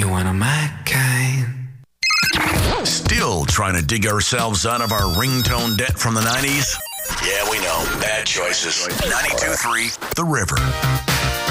You're one of my kind. Still trying to dig ourselves out of our ringtone debt from the 90s? Yeah, we know. Bad choices. 92.3 The River.